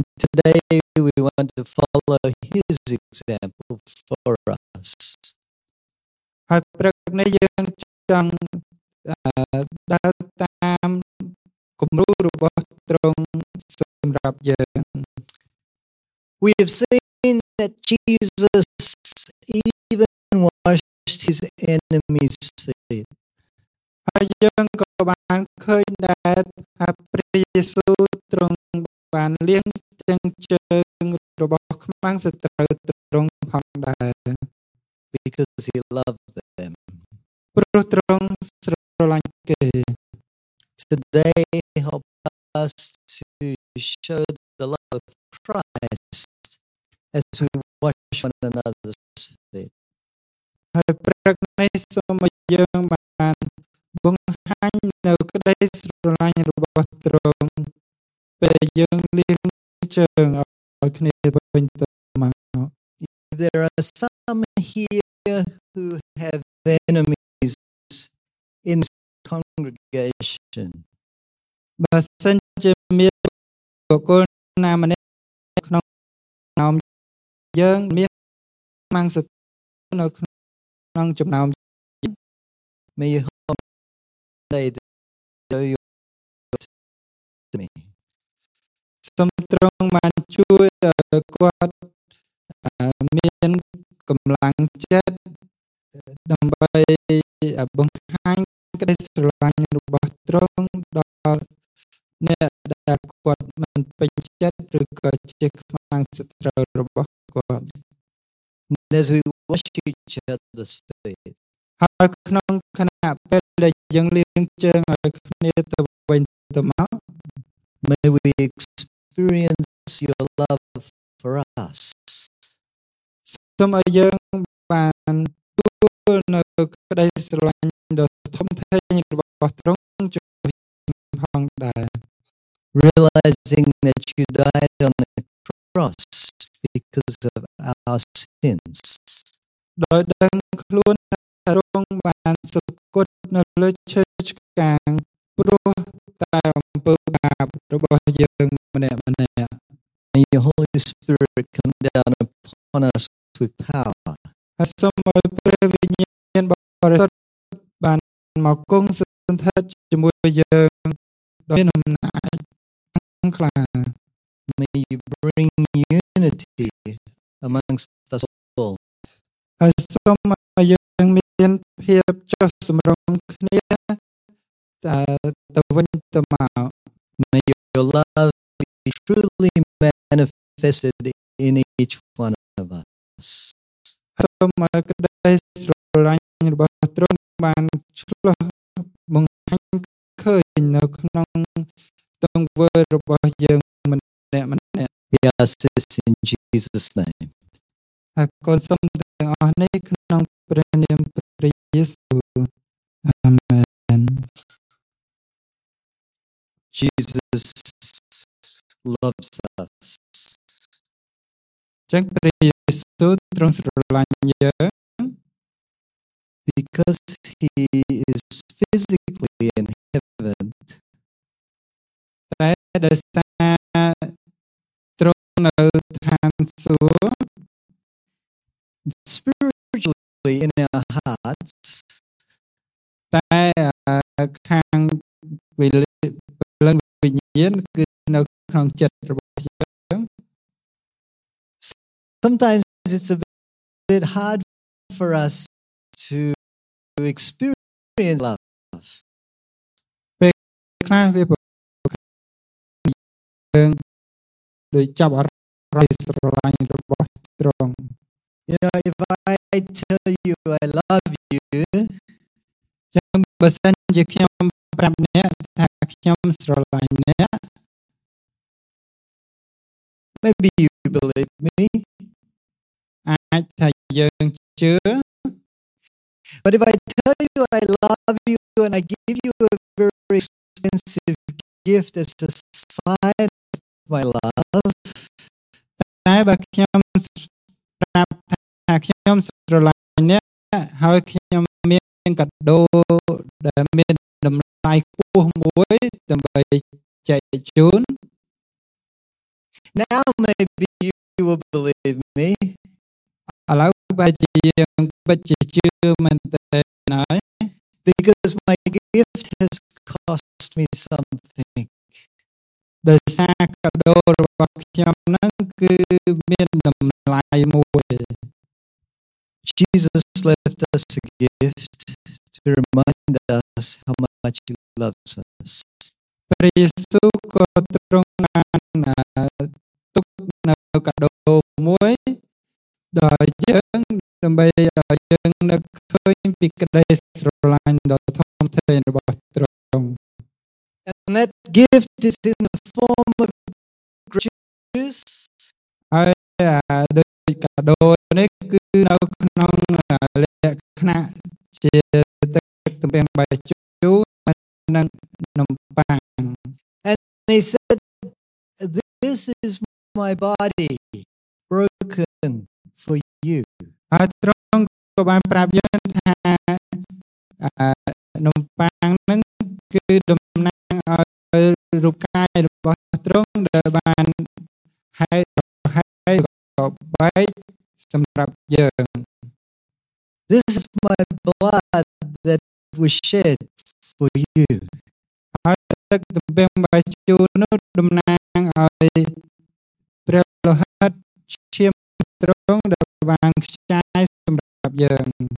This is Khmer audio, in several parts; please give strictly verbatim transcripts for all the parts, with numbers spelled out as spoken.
Today we want to follow his example for us. ហើយព្រឹកនេះយើងចង់ដើរតាមគំរូរបស់ទ្រង់សម្រាប់យើង We have seen that Jesus even washed his enemies' feet. ហើយយើងក៏បានឃើញដែរថាព្រះយេស៊ូវទ្រង់បានលាងទាំងជើងរបស់ខ្មាំងសត្រូវទ្រង់ផងដែរ Because he loved them. ព្រោះទ្រង់ស្រឡាញ់គេ Today help us to show the love of Christ as we wash one another's feet. ហើយព្រឹកនេះសូមឲ្យយើងបានបង្ហាញនៅក្តីស្រឡាញ់របស់ទ្រង់ពេលយើងលាងជើងឲ្យគ្នាវិញទៅមក There are some here who have enemies in this congregation. បើសិនជាមានបុគ្គលណាម្នាក់ក្នុងចំណោមយើងមានខ្មាំងសត្រូវនៅក្នុងចំណោម May you help they show you to me. សូមទ្រង់បានជួយឲ្យគាត់មានកម្លាំងចិត្តដើម្បីបង្ហាញក្តីស្រឡាញ់របស់ទ្រង់ដល់អ្នកដែលគាត់មិនពេញចិត្តឬក៏ជាខ្មាំងសត្រូវរបស់គាត់ As we wash each other's feet, ហើយក្នុងខណៈពេលដែលយើងលាងជើងឲ្យគ្នាទៅវិញទៅមក may we experience your love for us. សូមឲ្យយើងបានទទួលនៅក្តីស្រឡាញ់ដ៏ធំធេងរបស់ទ្រង់ជួយផងដែរ Realizing that you died on the cross because of our sins. ដោយដឹងខ្លួនថាទ្រង់បានសុគតនៅលើឈើឆ្កាងព្រោះតែអំពើបាបរបស់យើងម្នាក់ម្នាក់ May your Holy Spirit come down upon us with power. ហើយសូមឲ្យព្រះវិញ្ញាណបរិសុទ្ធបានមកគង់សន្ធិដ្ឋជាមួយយើងដោយមានអំណាចខ្លាំងក្លា May you bring unity amongst us all. ហើយសូមឲ្យយើងមានភាពចុះសម្រុងគ្នាទៅវិញទៅមក May your love be truly manifested in each one of us. សូមឲ្យក្តីស្រឡាញ់របស់ទ្រង់បានឆ្លុះបង្ហាញឃើញនៅក្នុងទង្វើរបស់យើងម្នាក់ម្នាក់ We ask this in Jesus' name. ហើយក៏សូមទាំងអស់នេះក្នុងព្រះនាមព្រះយេស៊ូវអាមែន Jesus loves us. ចឹងព្រះយេស៊ូវទ្រង់ស្រឡាញ់យើង Because he is physically in heaven. តែដោយសារទ្រង់នៅឋានសួគ៌ Spiritually in our hearts. តែខាងវិលវិញ្ញាណគឺនៅក្នុងចិត្តរបស់យើង Sometimes it's a bit hard for us to experience love. ពេលខ្លះវាយើងដូចចាប់អារម្មណ៍ស្រឡាញ់របស់ទ្រង់ You know, if I tell you I love you, ចឹងបើសិនជាខ្ញុំប្រាប់អ្នកថាខ្ញុំស្រឡាញ់អ្នក maybe you believe me. អាចថាយើងជឿ But if I tell you I love you and I give you a very expensive gift as a sign of my love, តែបើខ្ញុំប្រាប់ថាខ្ញុំស្រឡាញ់អ្នកហើយខ្ញុំមានកាដូដែលមានតម្លៃខ្ពស់មួយដើម្បីចែកជូន Now maybe you will believe me. ឥឡូវបែរជាយើងពិតជាជឿមែនទែនហើយ Because my gift has cost me something. ដោយសារកាដូរបស់ខ្ញុំហ្នឹងគឺមានតម្លៃមួយ Jesus left us a gift to remind us how much he loves us. ព្រះយេស៊ូវក៏ទ្រង់បានទុកនៅកាដូមួយដល់យើងដើម្បីឲ្យយើងនឹកឃើញពីក្តីស្រឡាញ់ដ៏ធំធេងរបស់ទ្រង់ And that gift is in the form of juice. ហើយដោយកាដូនេះគឺនៅក្នុងលក្ខណៈជាទឹកទំពាំងបាយជូរនិងនំប៉័ង And he said, this is my body broken for you. ហើយទ្រង់ក៏បានប្រាប់យើងថានំប៉័ងហ្នឹងគឺតំណាងឲ្យរូបកាយរបស់ទ្រង់ដែលបានហែកហើយក៏បែកសម្រាប់យើង This is my blood that was shed for you. ហើយទឹកទំពាំងបាយជូរនោះតំណាងឲ្យព្រះលោហិតឈាមទ្រង់ដែលបានខ្ចាយសម្រាប់យើង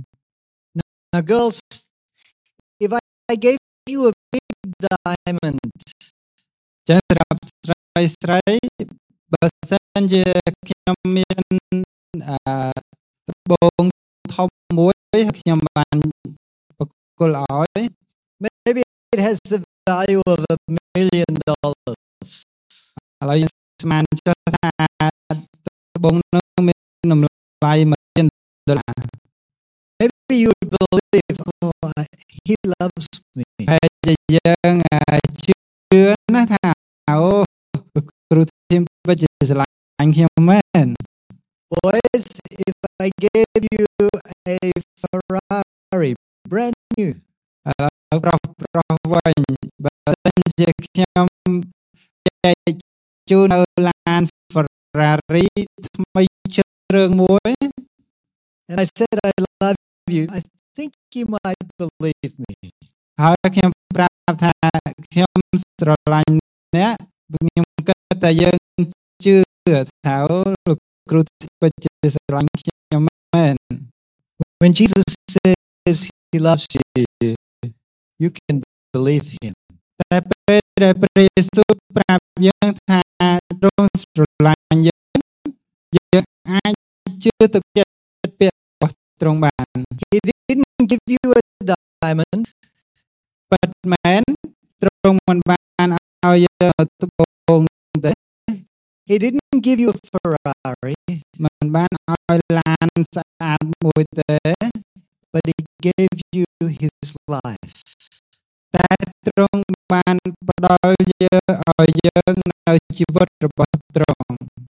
Now girls, if I, I gave you a big diamond, ចឹងសម្រាប់ស្រីស្រីបើសិនជាខ្ញុំមានអឺត្បូងធំមួយខ្ញុំបានបកគលឲ្យ maybe it has the value of a million dollars. ឥឡូវយើងស្មានចុះថាត្បូងនោះមានតម្លៃមួយដុល្លារ Maybe you would believe, oh, he loves me. ហើយជាយើងជឿណាស់ថាអូគ្រូធីមពិតជាស្រឡាញ់ខ្ញុំមែន Boys, if I gave you a Ferrari, brand new, ឥឡូវប្រុសប្រុសវិញបើសិនជាខ្ញុំចែកជូននៅឡាន Ferrari ថ្មីជ្រើងមួយ and I said I love you, I think you might believe me. ហើយខ្ញុំប្រាប់ថាខ្ញុំស្រឡាញ់អ្នកខ្ញុំគិតតែយើងជឿថាលោកគ្រូពិតជាស្រឡាញ់ខ្ញុំមែន When Jesus says he loves you, you can believe him. តែពេលដែលព្រះយេស៊ូវប្រាប់យើងថាទ្រង់ស្រឡាញ់យើងយើងអាចជឿទុកចិត្តពាក្យរបស់ទ្រង់បាន He didn't give you a diamond. ពិតមែនទ្រង់មិនបានឲ្យយើងត្បូងទេ He didn't give you a Ferrari, មិនបានឲ្យឡានស្អាតមួយទេ but he gave you his life. តែទ្រង់បានផ្ដល់យើងឲ្យយើងនៅជីវិតរបស់ទ្រង់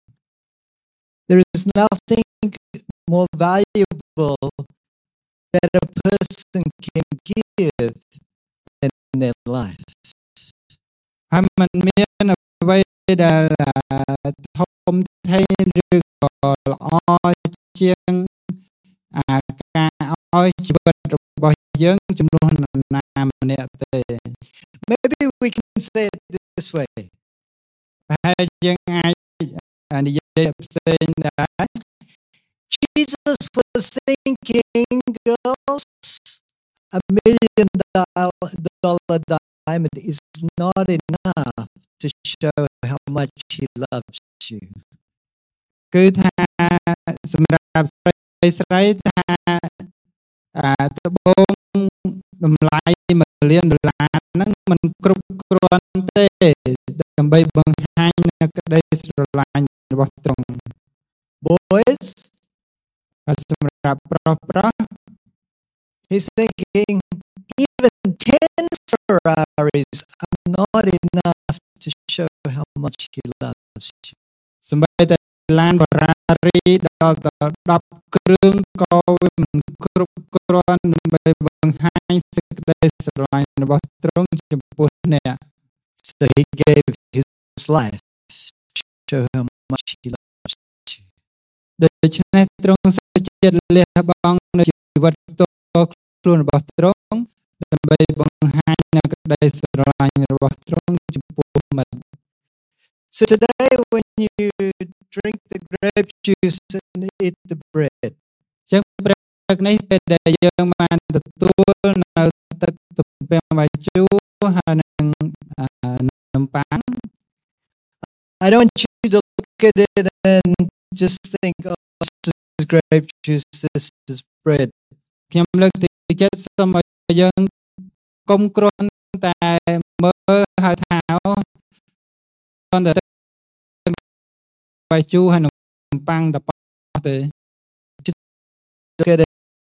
There is nothing more valuable that a person can give than their life. ហើយមិនមានអ្វីដែលធំធេងឬក៏ល្អជាងអាការឲ្យជីវិតរបស់យើងចំនួនណាម្នាក់ទេ Maybe we can say it this way. ហើយយើងអាចនិយាយផ្សេងដែរ Jesus was thinking, girls, a million dollar diamond is not enough to show how much he loves you. គឺថាសម្រាប់ស្រីស្រីថាអាត្បូងតម្លៃមួយលានដុល្លារហ្នឹងមិនគ្រប់គ្រាន់ទេដើម្បីបង្ហាញនូវក្តីស្រឡាញ់របស់ទ្រង់ Boys, ហើយសម្រាប់ប្រុសប្រុស he's thinking even ten Ferraris are not enough to show how much he loves you. សម្បីតែឡាន Ferrari ដល់ដល់ដប់គ្រឿងក៏វាមិនគ្រប់គ្រាន់ដើម្បីបង្ហាញសេចក្តីស្រឡាញ់របស់ទ្រង់ចំពោះអ្នក So he gave his life show how much He loves you. ដូច្នេះទ្រង់សូមចិត្តលះបង់នៅជីវិតផ្ទាល់ខ្លួនរបស់ទ្រង់ដើម្បីបង្ហាញនូវក្តីស្រឡាញ់របស់ទ្រង់ចំពោះមិត្ត So today when you drink the grape juice and eat the bread, ចឹងព្រឹកនេះពេលដែលយើងបានទទួលនៅទឹកទំពាំងបាយជូរហើយនឹងនំប៉័ង I don't want you to look at it and just think, oh, this is grape juice, this is bread. ខ្ញុំលើកទឹកចិត្តសូមឲ្យយើងកុំគ្រាន់តែមើលហើយថាអូគ្រាន់តែបាយជូរហើយនំប៉័ងតែប៉ុណ្ណោះទេ Look at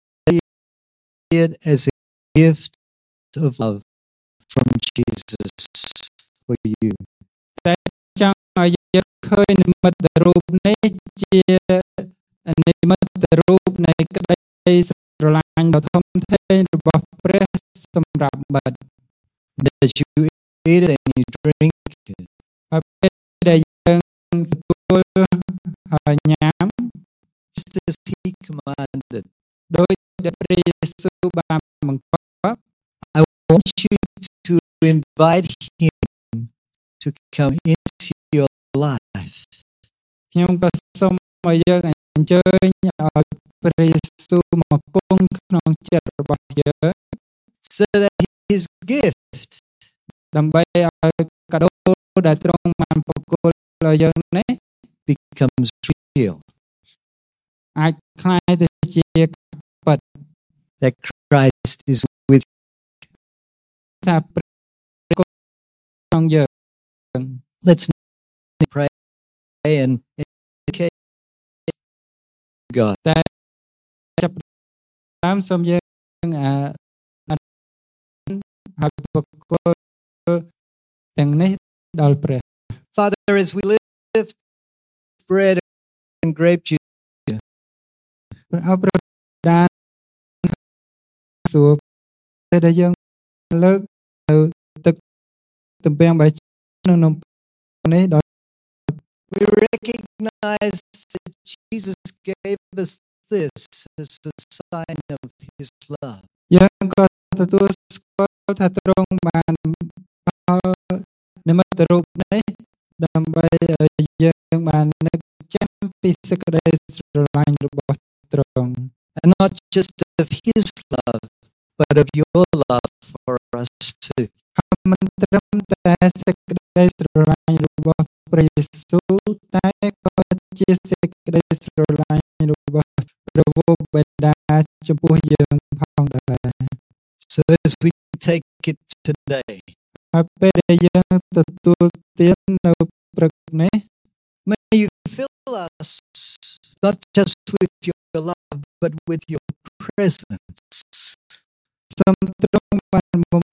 it as a gift of love from Jesus for you. តែចង់ឲ្យយើងឃើញនិមិត្តរូបនេះជានិមិត្តរូបនៃក្តីស្រឡាញ់ដ៏ធំធេងរបស់ព្រះសម្រាប់មិត្ត As you eat it and you drink it, ហើយពេលដែលយើងទទួលហើយញ៉ាំ just as He commanded, ដោយដែលព្រះយេស៊ូវបានបង្គាប់ I want you to invite Him to come into your life. ខ្ញុំក៏សូមឲ្យយើងអញ្ជើញឲ្យព្រះយេស៊ូវមកគង់ក្នុងចិត្តរបស់យើង So that His gift ដើម្បីឲ្យកាដូដែលទ្រង់បានប្រគល់ឲ្យយើងនេះ becomes real. អាចคล้ายទៅជាពិត That Christ is with you. ថាព្រះគង់ក្នុងយើង Let's pray and indicate God. តែចាប់តាមសូមយើងអឺហើយប្រគល់ទាំងនេះដល់ព្រះ Father, as we lift bread and grape juice, ព្រះអព្រះដានសួរពេលដែលយើងលើកនៅទឹកទំពាំងបាយជូរនិងនំនេះដល់ we recognize that Jesus gave us this as a sign of His love. យើងក៏ទទួលស្គាល់ថាទ្រង់បានផលនិមិត្តរូបនេះដើម្បីឲ្យយើងបាននឹកចាំពីសេចក្តីស្រឡាញ់របស់ទ្រង់ And not just of His love, but of your love for us too. មិនត្រឹមតែសេចក្តីស្រឡាញ់របស់ព្រះយេស៊ូវតែក៏ជាសេចក្តីស្រឡាញ់របស់ព្រះវរបិតាចំពោះយើងផងដែរ So as we take it today, ហើយពេលដែលយើងទទួលទាននៅព្រឹកនេះ may you fill us not just with your love, but with your presence. សូមទ្រង់បានបំ